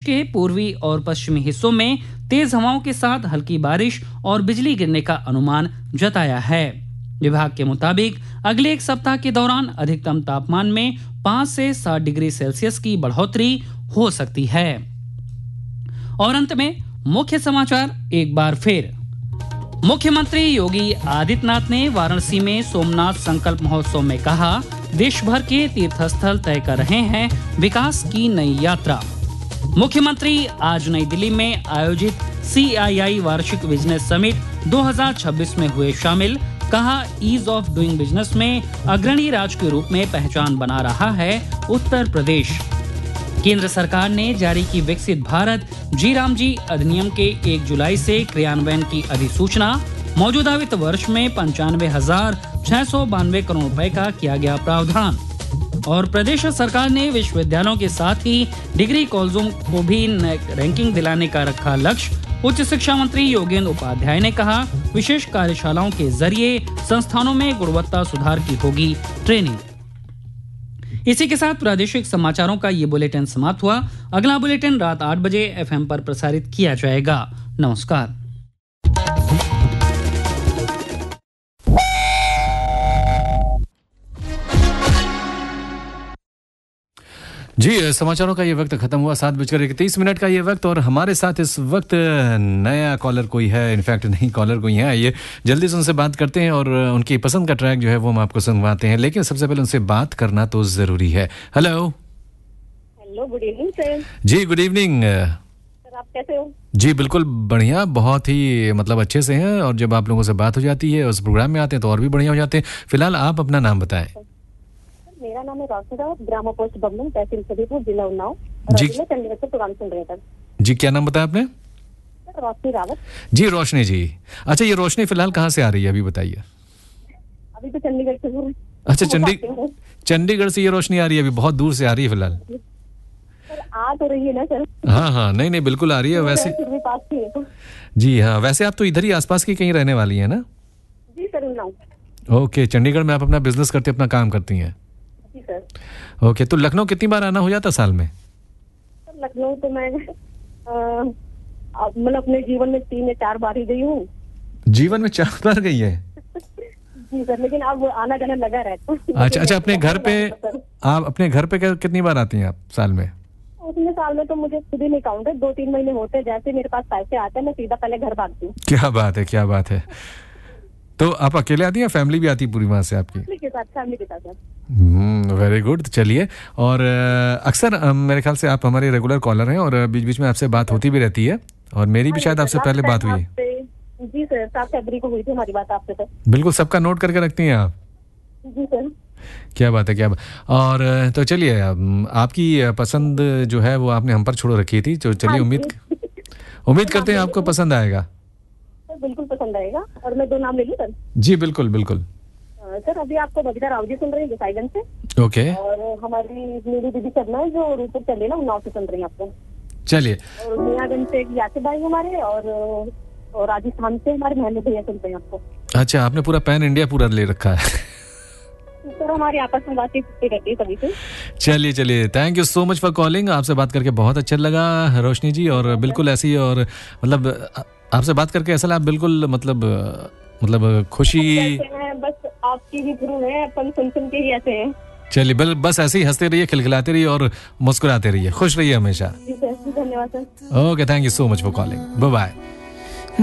के पूर्वी और पश्चिमी हिस्सों में तेज हवाओं के साथ हल्की बारिश और बिजली गिरने का अनुमान जताया है। विभाग के मुताबिक अगले एक सप्ताह के दौरान अधिकतम तापमान में 5 से 7 डिग्री सेल्सियस की बढ़ोतरी हो सकती है। और अंत में मुख्य समाचार एक बार फिर। मुख्यमंत्री योगी आदित्यनाथ ने वाराणसी में सोमनाथ संकल्प महोत्सव में कहा, देश भर के तीर्थस्थल तय कर रहे हैं विकास की नई यात्रा। मुख्यमंत्री आज नई दिल्ली में आयोजित CII वार्षिक बिजनेस समिट 2026 में हुए शामिल। कहा, ईज ऑफ डूइंग बिजनेस में अग्रणी राज्य के रूप में पहचान बना रहा है उत्तर प्रदेश। केंद्र सरकार ने जारी की विकसित भारत जी राम जी अधिनियम के 1 जुलाई से क्रियान्वयन की अधिसूचना। मौजूदा वित्त वर्ष में 95,692 करोड़ रुपए का किया गया प्रावधान। और प्रदेश सरकार ने विश्वविद्यालयों के साथ ही डिग्री कॉलेजों को भी रैंकिंग दिलाने का रखा लक्ष्य। उच्च शिक्षा मंत्री योगेंद्र उपाध्याय ने कहा, विशेष कार्यशालाओं के जरिए संस्थानों में गुणवत्ता सुधार की होगी ट्रेनिंग। इसी के साथ प्रादेशिक समाचारों का ये बुलेटिन समाप्त हुआ। अगला बुलेटिन रात 8 बजे FM पर प्रसारित किया जाएगा। नमस्कार। जी, समाचारों का ये वक्त खत्म हुआ। 7:31 का ये वक्त और हमारे साथ इस वक्त नया कॉलर कोई है, इनफैक्ट नहीं कॉलर कोई है। आइए जल्दी से उनसे बात करते हैं और उनकी पसंद का ट्रैक जो है वो हम आपको सुनवाते हैं, लेकिन सबसे पहले उनसे बात करना तो ज़रूरी है। Hello, good evening sir. जी गुड इवनिंग सर, आप कैसे हो? जी बिल्कुल बढ़िया, बहुत ही मतलब अच्छे से हैं। और जब आप लोगों से बात हो जाती है, उस प्रोग्राम में आते हैं तो और भी बढ़िया हो जाते हैं। फिलहाल आप अपना नाम बताएं। मेरा नाम है रोशनी रावत, ग्राम पोस्ट बबलम, तहसील सदीपुर, जिला उन्नाव। जी, चंडीगढ़ से प्रोग्राम सुन रहे हैं। जी, क्या नाम बताया आपने? रोशनी रावत। जी रोशनी जी, अच्छा ये रोशनी फिलहाल कहाँ से आ रही है अभी बताइए? अभी तो चंडीगढ़ से। अच्छा, चंडीगढ़ से ये रोशनी आ रही है, अभी बहुत दूर से आ रही है फिलहाल? सर आ तो रही है ना सर? हाँ, नहीं बिल्कुल आ रही है। वैसे जी हाँ, वैसे आप तो इधर ही आसपास की कहीं रहने वाली है ना? जी सर, उन्नाव। ओके, चंडीगढ़ में आप अपना बिजनेस करते अपना काम करती हैं? जी सर। ओके, तो लखनऊ कितनी बार आना हो जाता साल में? सर लखनऊ तो मैं मतलब अपने जीवन में 3 या 4 बार ही गई हूँ। जीवन में 4 बार गई है? जी सर, लेकिन अब आना जाना लगा रहता है। अच्छा, अपने घर पे आप अपने घर पे कितनी बार आती हैं आप साल में? उसमें साल में तो मुझे खुद ही नहीं काउंट है, 2-3 महीने होते हैं। जैसे मेरे पास पैसे आते हैं मैं सीधा पहले घर भागती हूँ। क्या बात है, क्या बात है। तो आप अकेले आती हैं, फैमिली भी आती है पूरी वहां से आपकी? फैमिली के साथ सर। Very good. चलिए, और अक्सर मेरे ख्याल से आप हमारे रेगुलर कॉलर हैं और बीच बीच में आपसे बात होती भी रहती है, और मेरी भी शायद आपसे पहले बात हुई है। जी सर, 7 फरवरी को हुई थी हमारी बात आपसे। तो बिल्कुल सबका नोट करके रखती हैं आप? जी सर। क्या बात है, क्या बात। और तो चलिए, आपकी पसंद जो है वो आपने हम पर छोड़ रखी थी, तो चलिए उम्मीद करते हैं आपको पसंद आएगा। बिल्कुल पसंद आएगा। और मैं 2 नाम ले लूं सर? जी बिल्कुल बिल्कुल। सर अभी आपको बबीता राव जी सुन रही है साइलेंस से। ओके। और हमारी मेरी दीदी शर्मा है जो रूपर चले ना, उन्नाव से सुन रही है आपको। चलिए। और मियागंज से यासिर भाई हमारे, और राजस्थान से हमारे महमूद भैया सुनते हैं आपको। अच्छा, आपने पूरा पैन इंडिया पूरा ले रखा है। सर हमारी आपस में बातचीत रहती है सभी से। चलिए, thank you so much for calling. आपसे बात करके बहुत अच्छा लगा रोशनी जी, और बिल्कुल ऐसी, और मतलब आपसे बात करके ऐसा लगा बिल्कुल मतलब खुशी। बस आपकी भी गुरु है, अपन सुन के ही ऐसे हैं। चलिए, बस ऐसे ही हंसते रहिए, खिलखिलाते रहिए और मुस्कुराते रहिए, खुश रहिए हमेशा। धन्यवाद sir. Okay, thank you so much for calling. Bye bye.